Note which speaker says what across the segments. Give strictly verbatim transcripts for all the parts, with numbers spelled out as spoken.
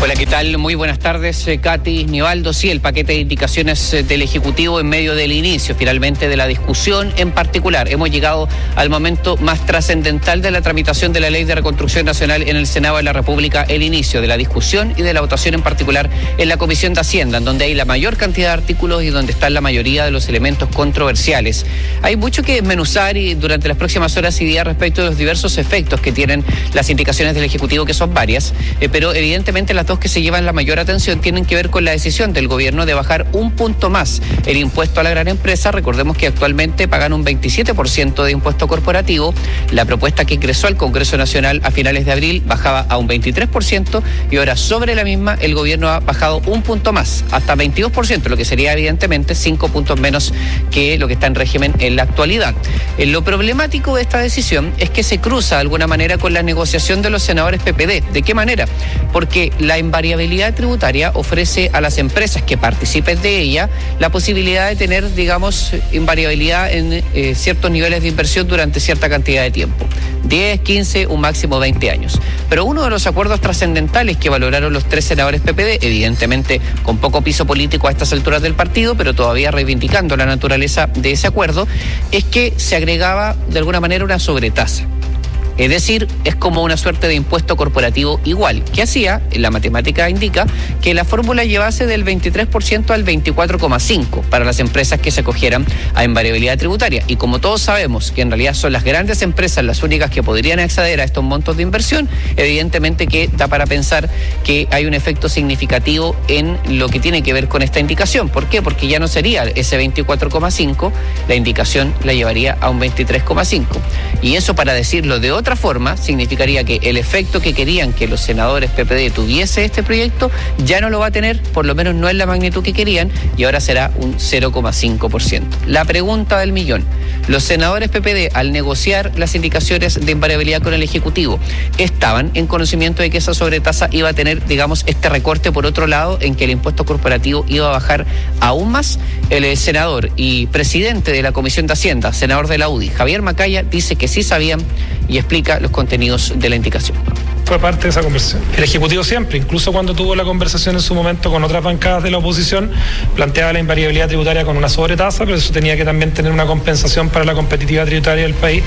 Speaker 1: Hola, ¿qué tal? Muy buenas tardes, eh, Katy, Nivaldo. Sí, el paquete de indicaciones eh, del Ejecutivo en medio del inicio, finalmente, de la discusión en particular. Hemos llegado al momento más trascendental de la tramitación de la Ley de Reconstrucción Nacional en el Senado de la República, el inicio de la discusión y de la votación en particular en la Comisión de Hacienda, en donde hay la mayor cantidad de artículos y donde están la mayoría de los elementos controversiales. Hay mucho que desmenuzar y durante las próximas horas y días respecto de los diversos efectos que tienen las indicaciones del Ejecutivo, que son varias, eh, pero evidentemente las dos que se llevan la mayor atención tienen que ver con la decisión del gobierno de bajar un punto más el impuesto a la gran empresa. Recordemos que actualmente pagan un veintisiete por ciento de impuesto corporativo. La propuesta que ingresó al Congreso Nacional a finales de abril bajaba a un veintitrés por ciento y ahora sobre la misma el gobierno ha bajado un punto más, hasta veintidós por ciento, lo que sería evidentemente cinco puntos menos que lo que está en régimen en la actualidad. Eh, lo problemático de esta decisión es que se cruza de alguna manera con la negociación de los senadores P P D. ¿De qué manera? Porque la invariabilidad tributaria ofrece a las empresas que participen de ella la posibilidad de tener, digamos, invariabilidad en eh, ciertos niveles de inversión durante cierta cantidad de tiempo, diez, quince, un máximo veinte años. Pero uno de los acuerdos trascendentales que valoraron los tres senadores P P D, evidentemente con poco piso político a estas alturas del partido, pero todavía reivindicando la naturaleza de ese acuerdo, es que se agregaba de alguna manera una sobretasa. Es decir, es como una suerte de impuesto corporativo igual, que hacía, la matemática indica, que la fórmula llevase del veintitrés por ciento al veinticuatro coma cinco por ciento para las empresas que se acogieran a invariabilidad tributaria. Y como todos sabemos que en realidad son las grandes empresas las únicas que podrían acceder a estos montos de inversión, evidentemente que da para pensar que hay un efecto significativo en lo que tiene que ver con esta indicación. ¿Por qué? Porque ya no sería ese veinticuatro coma cinco, la indicación la llevaría a un veintitrés coma cinco. Y eso, para decirlo de otra otra forma, significaría que el efecto que querían que los senadores P P D tuviese este proyecto ya no lo va a tener, por lo menos no en la magnitud que querían, y ahora será un cero coma cinco por ciento. La pregunta del millón: los senadores P P D, al negociar las indicaciones de invariabilidad con el Ejecutivo, ¿estaban en conocimiento de que esa sobretasa iba a tener, digamos, este recorte por otro lado, en que el impuesto corporativo iba a bajar aún más? El senador y presidente de la Comisión de Hacienda, senador de la U D I, Javier Macaya, dice que sí sabían y explica los contenidos de la indicación.
Speaker 2: Fue parte de esa conversación. El Ejecutivo siempre, incluso cuando tuvo la conversación en su momento con otras bancadas de la oposición, planteaba la invariabilidad tributaria con una sobretasa, pero eso tenía que también tener una compensación para la competitividad tributaria del país.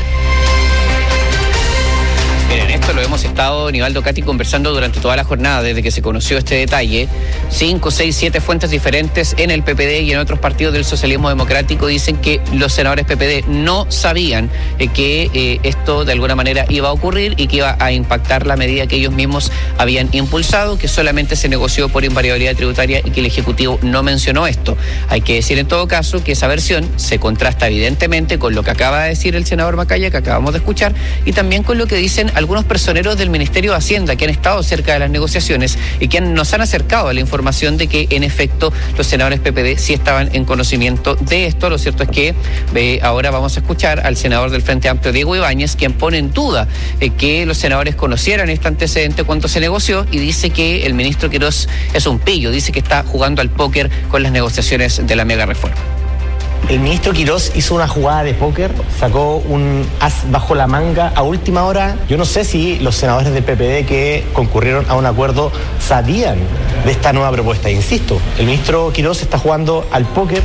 Speaker 1: Miren, esto lo hemos estado, Nivaldo, Katy, conversando durante toda la jornada, desde que se conoció este detalle. Cinco, seis, siete fuentes diferentes en el P P D y en otros partidos del socialismo democrático dicen que los senadores P P D no sabían eh, que eh, esto de alguna manera iba a ocurrir y que iba a impactar la medida que ellos mismos habían impulsado, que solamente se negoció por invariabilidad tributaria y que el Ejecutivo no mencionó esto. Hay que decir en todo caso que esa versión se contrasta evidentemente con lo que acaba de decir el senador Macaya, que acabamos de escuchar, y también con lo que dicen algunos personeros del Ministerio de Hacienda que han estado cerca de las negociaciones y que han, nos han acercado a la información de que en efecto los senadores P P D sí estaban en conocimiento de esto. Lo cierto es que eh, ahora vamos a escuchar al senador del Frente Amplio, Diego Ibáñez, quien pone en duda eh, que los senadores conocieran este antecedente cuando se negoció, y dice que el ministro Quirós es un pillo, dice que está jugando al póker con las negociaciones de la mega reforma.
Speaker 3: El ministro Quirós hizo una jugada de póker, sacó un as bajo la manga a última hora. Yo no sé si los senadores del P P D que concurrieron a un acuerdo sabían de esta nueva propuesta. Insisto, el ministro Quirós está jugando al póker.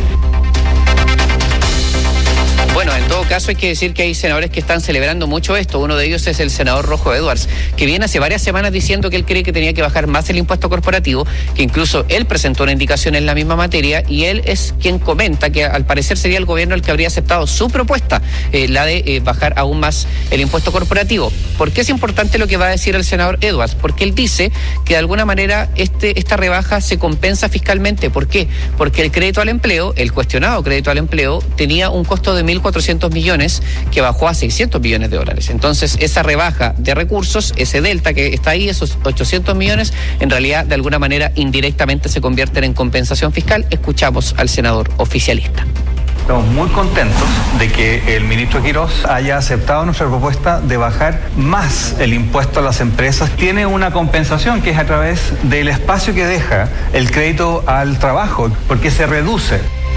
Speaker 1: Bueno, en todo caso hay que decir que hay senadores que están celebrando mucho esto. Uno de ellos es el senador Rojo Edwards, que viene hace varias semanas diciendo que él cree que tenía que bajar más el impuesto corporativo, que incluso él presentó una indicación en la misma materia, y él es quien comenta que al parecer sería el gobierno el que habría aceptado su propuesta, eh, la de eh, bajar aún más el impuesto corporativo. ¿Por qué es importante lo que va a decir el senador Edwards? Porque él dice que de alguna manera este, esta rebaja se compensa fiscalmente. ¿Por qué? Porque el crédito al empleo, el cuestionado crédito al empleo, tenía un costo de mil cuatrocientos millones que bajó a seiscientos millones de dólares. Entonces, esa rebaja de recursos, ese delta que está ahí, esos ochocientos millones, en realidad, de alguna manera, indirectamente se convierten en compensación fiscal. Escuchamos al senador oficialista.
Speaker 4: Estamos muy contentos de que el ministro Quirós haya aceptado nuestra propuesta de bajar más el impuesto a las empresas. Tiene una compensación que es a través del espacio que deja el crédito al trabajo, porque se reduce.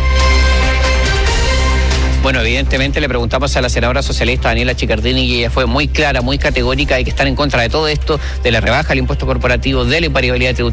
Speaker 1: Bueno, evidentemente le preguntamos a la senadora socialista Daniela Chiccardini y ella fue muy clara, muy categórica de que están en contra de todo esto, de la rebaja del impuesto corporativo, de la invariabilidad tributaria.